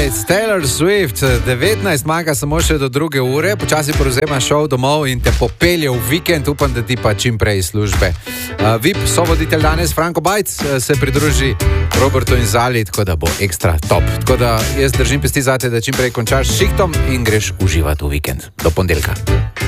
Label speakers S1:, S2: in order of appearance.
S1: Right, Taylor Swift, 19 manjka samo še do 2. ure, počasi prevzema šov domov in te popelje v vikend, upam, da ti pa čim prej službe. VIP sovoditelj danes, Franko Bajc, se pridruži Robertu in Zali, tako da bo ekstra top. Tako da jaz držim pesti zate, da čim prej končaš s šihtom in greš uživati v vikend. Do ponedeljka.